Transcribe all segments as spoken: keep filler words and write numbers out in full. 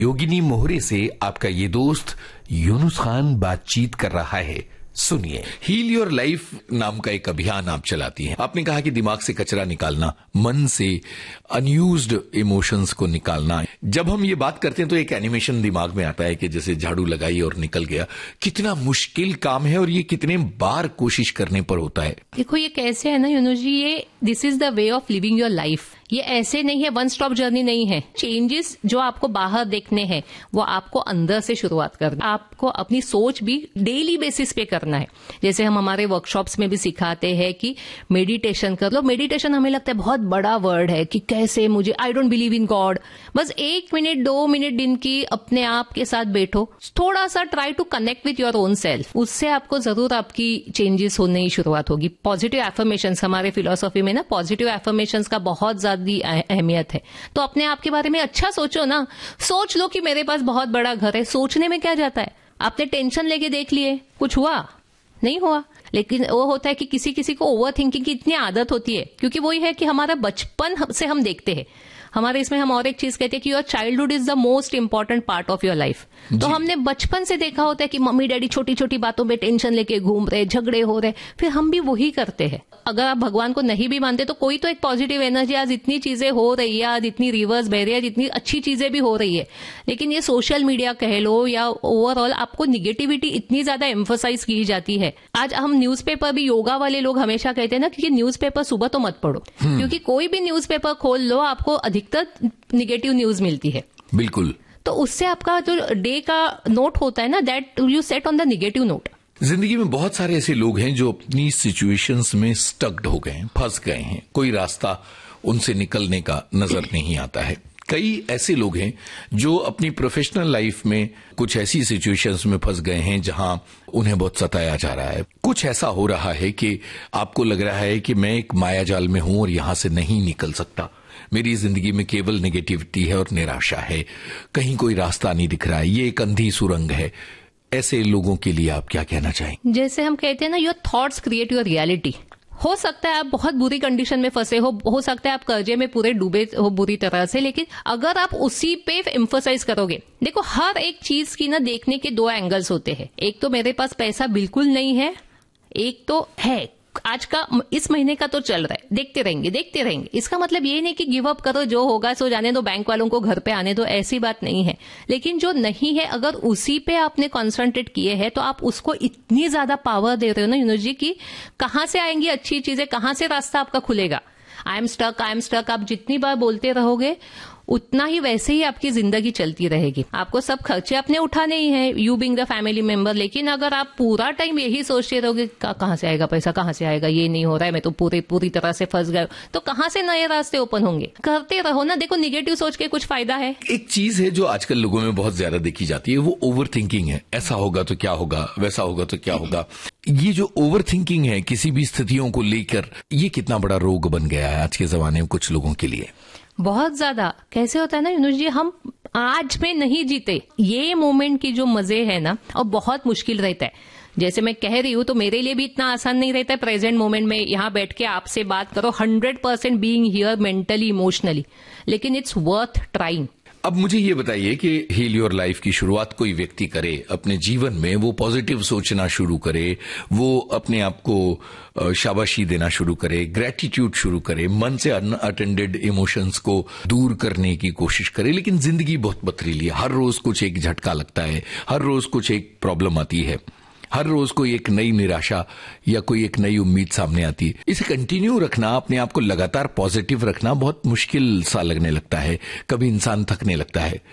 योगिनी मोहरे से आपका ये दोस्त यूनुस खान बातचीत कर रहा है। सुनिए। हील योर लाइफ नाम का एक अभियान आप चलाती हैं। आपने कहा कि दिमाग से कचरा निकालना, मन से अनयूज्ड इमोशंस को निकालना। जब हम ये बात करते हैं तो एक एनिमेशन दिमाग में आता है कि जैसे झाड़ू लगाई और निकल गया। कितना मुश्किल काम है और ये कितने बार कोशिश करने पर होता है। देखो ये कैसे है ना यूनुस जी, ये this is the way of living your life. ये ऐसे नहीं है, वन स्टॉप जर्नी नहीं है। चेंजेस जो आपको बाहर देखने हैं वो आपको अंदर से शुरुआत करना है। आपको अपनी सोच भी डेली बेसिस पे करना है। जैसे हम हमारे वर्कशॉप्स में भी सिखाते हैं कि मेडिटेशन कर लो। मेडिटेशन हमें लगता है बहुत बड़ा वर्ड है कि कैसे मुझे, I don't believe in God. बस एक मिनट दो मिनट दिन की अपने आप के साथ बैठो, थोड़ा सा try to connect with your own self. उससे आपको जरूर आपकी चेंजेस होने की शुरुआत होगी। पॉजिटिव एफर्मेशंस, हमारे फिलोसॉफी में ना पॉजिटिव एफर्मेशंस का बहुत ज्यादा अहमियत है। तो अपने आप के बारे में अच्छा सोचो ना। सोच लो कि मेरे पास बहुत बड़ा घर है। सोचने में क्या जाता है? आपने टेंशन लेके देख लिए, कुछ हुआ? नहीं हुआ। लेकिन वो होता है कि किसी किसी को ओवर थिंकिंग की इतनी आदत होती है, क्योंकि वही है कि हमारा बचपन से हम देखते हैं। हमारे इसमें हम और एक चीज कहते हैं कि your childhood is the most important part of your life. तो हमने बचपन से देखा होता है कि मम्मी डैडी छोटी छोटी बातों में टेंशन लेके घूम रहे, झगड़े हो रहे, फिर हम भी वही करते हैं। अगर आप भगवान को नहीं भी मानते तो कोई तो एक पॉजिटिव एनर्जी, आज इतनी चीजें हो रही है, आज इतनी रिवर्स बह रही है, इतनी अच्छी चीजें भी हो रही है। लेकिन ये सोशल मीडिया कह लो या ओवरऑल आपको निगेटिविटी इतनी ज्यादा एम्फोसाइज की जाती है। आज हम न्यूज़पेपर भी, योगा वाले लोग हमेशा कहते हैं ना कि न्यूज़पेपर सुबह तो मत पढ़ो, क्योंकि कोई भी न्यूज़पेपर खोल लो आपको अधिकतर निगेटिव न्यूज मिलती है। बिल्कुल। तो उससे आपका जो डे का नोट होता है ना, that you set on the negative note. जिंदगी में बहुत सारे ऐसे लोग हैं जो अपनी सिचुएशंस में स्टक्ड हो गए हैं, फंस गए हैं। कोई रास्ता उनसे निकलने का नजर नहीं आता है। कई ऐसे लोग हैं जो अपनी प्रोफेशनल लाइफ में कुछ ऐसी सिचुएशंस में फंस गए हैं जहां उन्हें बहुत सताया जा रहा है। कुछ ऐसा हो रहा है कि आपको लग रहा है कि मैं एक मायाजाल में हूं और यहां से नहीं निकल सकता। मेरी जिंदगी में केवल नेगेटिविटी है और निराशा है, कहीं कोई रास्ता नहीं दिख रहा है, ये एक अंधी सुरंग है। ऐसे लोगों के लिए आप क्या कहना चाहेंगे? जैसे हम कहते हैं ना, your thoughts create your reality. हो सकता है आप बहुत बुरी कंडीशन में फंसे हो हो सकता है आप कर्जे में पूरे डूबे हो बुरी तरह से, लेकिन अगर आप उसी पे एम्फसाइज करोगे। देखो हर एक चीज की ना देखने के दो एंगल्स होते हैं। एक तो मेरे पास पैसा बिल्कुल नहीं है, एक तो है आज का, इस महीने का तो चल रहा है, देखते रहेंगे देखते रहेंगे। इसका मतलब ये नहीं कि गिव अप करो, जो होगा सो जाने दो, बैंक वालों को घर पे आने दो, ऐसी बात नहीं है। लेकिन जो नहीं है, अगर उसी पे आपने कॉन्सेंट्रेट किए हैं तो आप उसको इतनी ज्यादा पावर दे रहे हो ना यूनुस जी, की कहां से आएंगी अच्छी चीजें, कहां से रास्ता आपका खुलेगा। I am stuck, I am stuck आप जितनी बार बोलते रहोगे उतना ही वैसे ही आपकी जिंदगी चलती रहेगी। आपको सब खर्चे अपने उठाने ही है, you being the family member. लेकिन अगर आप पूरा टाइम यही सोचते रहोगे कहां से आएगा पैसा, कहां से आएगा, ये नहीं हो रहा है, मैं तो पूरी पूरी तरह से फंस गया, तो कहां से नए रास्ते ओपन होंगे? करते रहो ना। देखो निगेटिव सोच के कुछ फायदा है। एक चीज है जो आजकल लोगों में बहुत ज्यादा देखी जाती है, वो ओवर थिंकिंग है। ऐसा होगा तो क्या होगा, वैसा होगा तो क्या होगा। ये जो ओवर थिंकिंग है किसी भी स्थितियों को लेकर, ये कितना बड़ा रोग बन गया है आज के जमाने में कुछ लोगों के लिए। बहुत ज्यादा। कैसे होता है ना यूनुस जी, हम आज में नहीं जीते। ये मोमेंट की जो मजे है ना, और बहुत मुश्किल रहता है। जैसे मैं कह रही हूं तो मेरे लिए भी इतना आसान नहीं रहता है प्रेजेंट मोमेंट में यहां बैठ के आपसे बात करो, hundred percent being here mentally emotionally, लेकिन इट्स वर्थ ट्राइंग। अब मुझे ये बताइए कि हील योर लाइफ की शुरुआत कोई व्यक्ति करे अपने जीवन में, वो पॉजिटिव सोचना शुरू करे, वो अपने आप को शाबाशी देना शुरू करे, ग्रेटिट्यूड शुरू करे, मन से अनअटेंडेड इमोशंस को दूर करने की कोशिश करे। लेकिन जिंदगी बहुत पथरीली है, हर रोज कुछ एक झटका लगता है, हर रोज कुछ एक प्रॉब्लम आती है, हर रोज कोई एक नई निराशा या कोई एक नई उम्मीद सामने आती है। इसे कंटिन्यू रखना, अपने आप को लगातार पॉजिटिव रखना बहुत मुश्किल सा लगने लगता है। कभी इंसान थकने लगता है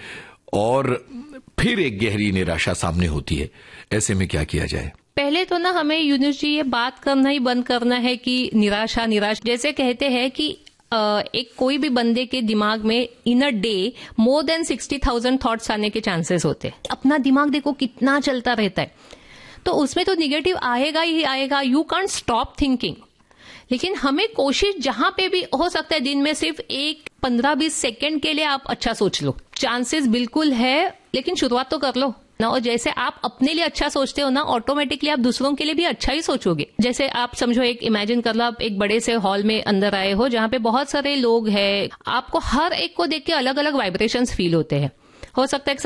और फिर एक गहरी निराशा सामने होती है। ऐसे में क्या किया जाए? पहले तो ना हमें यूनुस जी ये बात करना ही बंद करना है कि निराशा निराश जैसे कहते हैं कि Uh, एक कोई भी बंदे के दिमाग में इन a day more than sixty thousand thoughts आने के चांसेस होते हैं। अपना दिमाग देखो कितना चलता रहता है, तो उसमें तो निगेटिव आएगा ही आएगा। You can't stop thinking. लेकिन हमें कोशिश जहां पे भी हो सकता है दिन में सिर्फ एक पंद्रह बीस सेकेंड के लिए आप अच्छा सोच लो। चांसेस बिल्कुल है, लेकिन शुरुआत तो कर लो ना। और जैसे आप अपने लिए अच्छा सोचते हो ना, ऑटोमेटिकली आप दूसरों के लिए भी अच्छा ही सोचोगे। जैसे आप समझो, एक इमेजिन कर लो, आप एक बड़े से हॉल में अंदर आए हो जहां पे बहुत सारे लोग हैं। आपको हर एक को देख के अलग अलग वाइब्रेशंस फील होते हैं। हो सकता है